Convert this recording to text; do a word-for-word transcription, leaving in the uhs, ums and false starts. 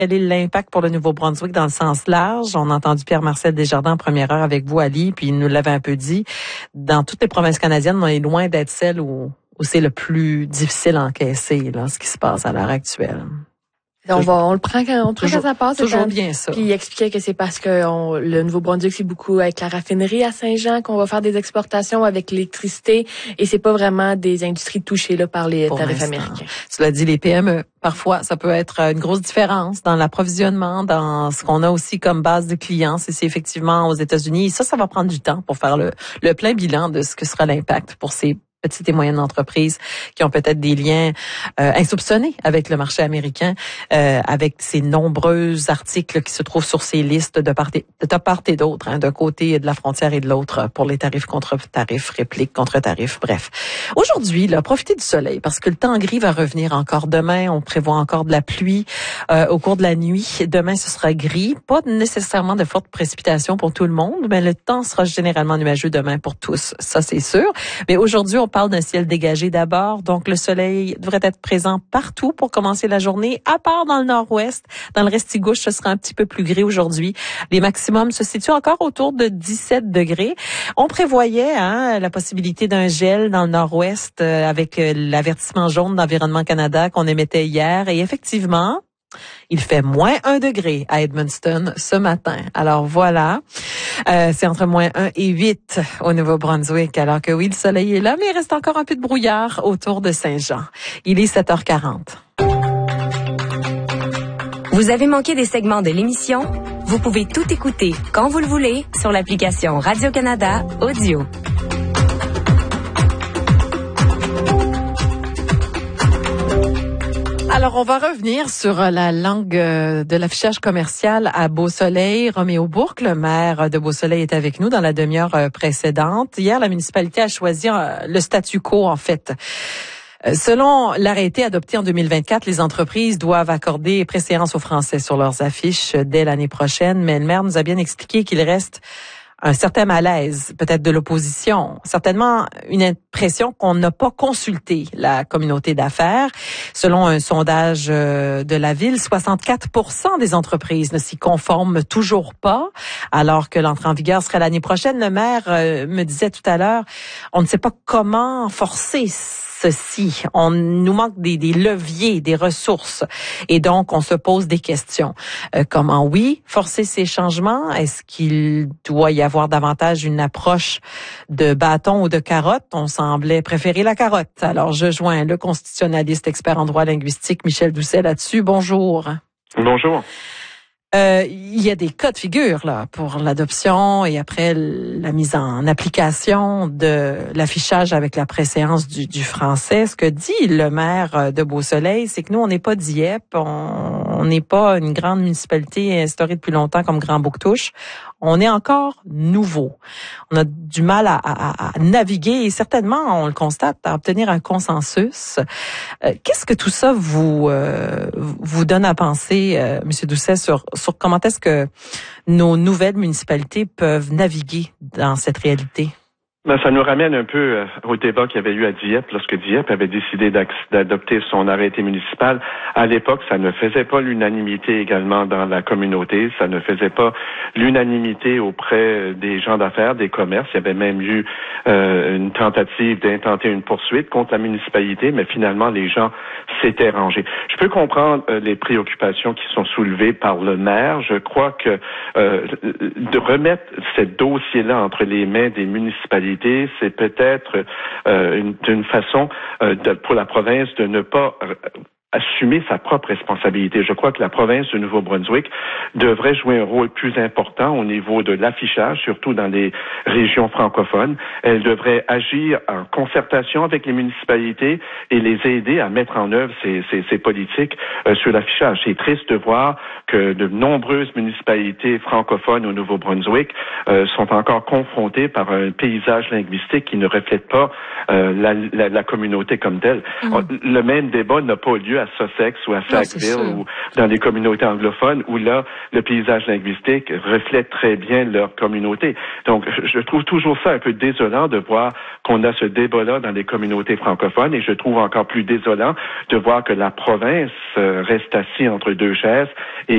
Quel est l'impact pour le Nouveau-Brunswick dans le sens large? On a entendu Pierre-Marcel Desjardins en première heure avec vous, Ali, puis il nous l'avait un peu dit. Dans toutes les provinces canadiennes, on est loin d'être celle où, où c'est le plus difficile à encaisser, là, ce qui se passe à l'heure actuelle. On va, on le prend quand, on le prend toujours, quand ça passe. Toujours bien ça. Puis il expliquait que c'est parce que on, le Nouveau-Brunswick, c'est beaucoup avec la raffinerie à Saint-Jean qu'on va faire des exportations avec l'électricité et c'est pas vraiment des industries touchées là par les tarifs américains. Cela dit, les P M E, parfois, ça peut être une grosse différence dans l'approvisionnement, dans ce qu'on a aussi comme base de clients. Si c'est effectivement aux États-Unis, ça, ça va prendre du temps pour faire le, le plein bilan de ce que sera l'impact pour ces petites et moyennes entreprises qui ont peut-être des liens euh, insoupçonnés avec le marché américain, euh, avec ces nombreux articles qui se trouvent sur ces listes de part et, de part et d'autre, hein, d'un côté de la frontière et de l'autre, pour les tarifs contre tarifs, répliques contre tarifs, bref. Aujourd'hui, là, profitez du soleil, parce que le temps gris va revenir encore demain. On prévoit encore de la pluie euh, au cours de la nuit. Demain, ce sera gris. Pas nécessairement de fortes précipitations pour tout le monde, mais le temps sera généralement nuageux demain pour tous. Ça, c'est sûr. Mais aujourd'hui, on parle d'un ciel dégagé d'abord, donc le soleil devrait être présent partout pour commencer la journée, à part dans le nord-ouest. Dans le restigouche, ce sera un petit peu plus gris aujourd'hui. Les maximums se situent encore autour de dix-sept degrés. On prévoyait hein, la possibilité d'un gel dans le nord-ouest euh, avec euh, l'avertissement jaune d'Environnement Canada qu'on émettait hier. Et effectivement, il fait moins un degré à Edmundston ce matin. Alors voilà, euh, c'est entre moins un et huit au Nouveau-Brunswick. Alors que oui, le soleil est là, mais il reste encore un peu de brouillard autour de Saint-Jean. Il est sept heures quarante. Vous avez manqué des segments de l'émission? Vous pouvez tout écouter quand vous le voulez sur l'application Radio-Canada Audio. Alors, on va revenir sur la langue de l'affichage commercial à Beau-Soleil. Roméo Bourque, le maire de Beau-Soleil, est avec nous dans la demi-heure précédente. Hier, la municipalité a choisi le statu quo, en fait. Selon l'arrêté adopté en deux mille vingt-quatre, les entreprises doivent accorder préséance aux Français sur leurs affiches dès l'année prochaine. Mais le maire nous a bien expliqué qu'il reste un certain malaise, peut-être de l'opposition, certainement une impression qu'on n'a pas consulté la communauté d'affaires. Selon un sondage de la ville, soixante-quatre pour cent des entreprises ne s'y conforment toujours pas, alors que l'entrée en vigueur serait l'année prochaine. Le maire me disait tout à l'heure, on ne sait pas comment forcer ceci. On nous manque des, des leviers, des ressources. Et donc, on se pose des questions. Euh, comment, oui, forcer ces changements? Est-ce qu'il doit y avoir davantage une approche de bâton ou de carotte? On semblait préférer la carotte. Alors, je joins le constitutionnaliste expert en droit linguistique Michel Doucet là-dessus. Bonjour. Bonjour. Euh, il y a des cas de figure là pour l'adoption et après la mise en application de l'affichage avec la préséance du, du français. Ce que dit le maire de Beau-Soleil, c'est que nous, on n'est pas Dieppe, on n'est pas une grande municipalité instaurée depuis longtemps comme Grand-Bouctouche. On est encore nouveau. On a du mal à, à, à naviguer et certainement, on le constate, à obtenir un consensus. Euh, qu'est-ce que tout ça vous euh, vous donne à penser, euh, M. Doucet, sur sur comment est-ce que nos nouvelles municipalités peuvent naviguer dans cette réalité? Ben, ça nous ramène un peu au débat qu'il y avait eu à Dieppe lorsque Dieppe avait décidé d'adopter son arrêté municipal. À l'époque, ça ne faisait pas l'unanimité également dans la communauté. Ça ne faisait pas l'unanimité auprès des gens d'affaires, des commerces. Il y avait même eu euh, une tentative d'intenter une poursuite contre la municipalité, mais finalement, les gens s'étaient rangés. Je peux comprendre euh, les préoccupations qui sont soulevées par le maire. Je crois que euh, de remettre ce dossier-là entre les mains des municipalités, c'est peut-être euh, une, une façon euh, de, pour la province de ne pas euh, assumer sa propre responsabilité. Je crois que la province du Nouveau-Brunswick devrait jouer un rôle plus important au niveau de l'affichage, surtout dans les régions francophones. Elle devrait agir en concertation avec les municipalités et les aider à mettre en œuvre ces, ces, ces politiques euh, sur l'affichage. C'est triste de voir que de nombreuses municipalités francophones au Nouveau-Brunswick euh, sont encore confrontées par un paysage linguistique qui ne reflète pas euh, la, la, la communauté comme telle. Mmh. Le même débat n'a pas lieu à Sussex ou à Sackville ou dans les communautés anglophones où là, le paysage linguistique reflète très bien leur communauté. Donc, je trouve toujours ça un peu désolant de voir qu'on a ce débat-là dans les communautés francophones et je trouve encore plus désolant de voir que la province reste assise entre deux chaises et